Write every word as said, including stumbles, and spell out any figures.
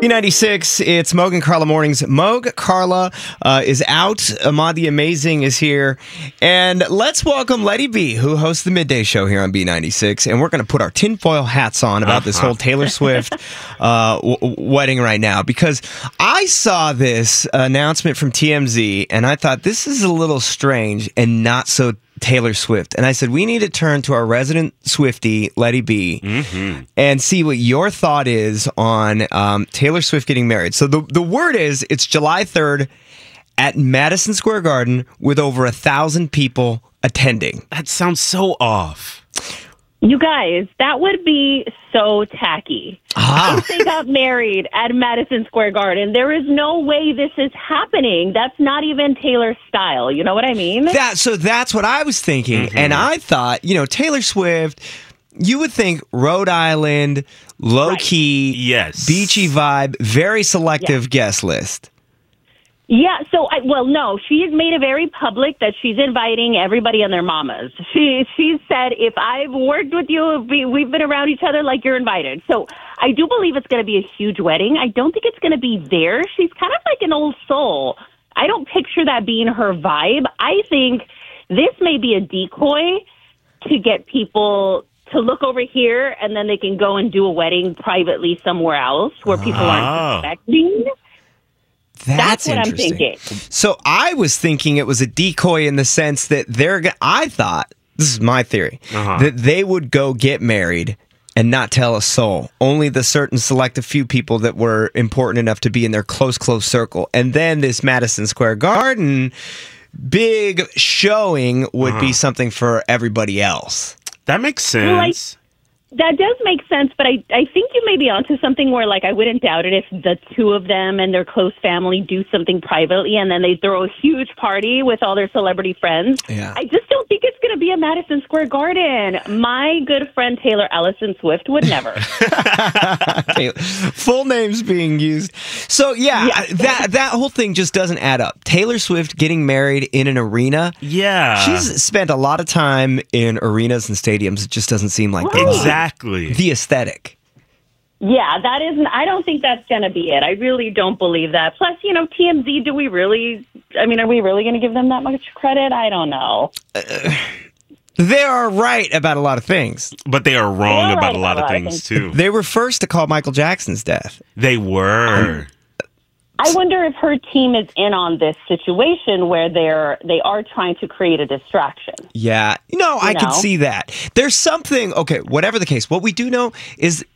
B ninety-six, it's Moog and Carla Mornings. Moog, Carla uh, is out. Ahmad the Amazing is here. And let's welcome Letty B, who hosts the midday show here on B ninety-six. And we're going to put our tinfoil hats on about uh-huh. this whole Taylor Swift uh, w- wedding right now. Because I saw this announcement from T M Z, and I thought this is a little strange and not so Taylor Swift. And I said, we need to turn to our resident Swiftie, Letty B, mm-hmm. and see what your thought is on um, Taylor Swift getting married. So the, the word is, it's July third at Madison Square Garden with over a thousand people attending. That sounds so off. You guys, that would be so tacky. Ah. If they got married at Madison Square Garden, there is no way this is happening. That's not even Taylor's style. You know what I mean? That so that's what I was thinking. Mm-hmm. And I thought, you know, Taylor Swift, you would think Rhode Island, low-key, right. yes. beachy vibe, very selective yes. guest list. Yeah, so, I, well, no, she has made it very public that she's inviting everybody and their mamas. She she said, if I've worked with you, we, we've been around each other, like, you're invited. So I do believe it's going to be a huge wedding. I don't think it's going to be there. She's kind of like an old soul. I don't picture that being her vibe. I think this may be a decoy to get people to look over here, and then they can go and do a wedding privately somewhere else where people aren't expecting. That's, That's what I'm thinking. So I was thinking it was a decoy in the sense that they're. I thought, this is my theory, uh-huh. that they would go get married and not tell a soul. Only the certain select a few people that were important enough to be in their close, close circle. And then this Madison Square Garden big showing would uh-huh. be something for everybody else. That makes sense. That does make sense, but I, I think you may be onto something where, like, I wouldn't doubt it if the two of them and their close family do something privately and then they throw a huge party with all their celebrity friends. Yeah. I just don't think it's going to be a Madison Square Garden. My good friend Taylor Allison Swift would never. Full names being used. So, yeah, yeah, that that whole thing just doesn't add up. Taylor Swift getting married in an arena. Yeah. She's spent a lot of time in arenas and stadiums. It just doesn't seem like right. Exactly. Exactly. The aesthetic. Yeah, that isn't, I don't think that's going to be it. I really don't believe that. Plus, you know, T M Z, do we really, I mean, are we really going to give them that much credit? I don't know. Uh, they are right about a lot of things. But they are wrong they are about right a lot, about of, things, things, too. They were first to call Michael Jackson's death. They were. Um, I wonder if her team is in on this situation where they're they are trying to create a distraction. Yeah. No, you I know? can see that. There's something, okay, whatever the case, what we do know is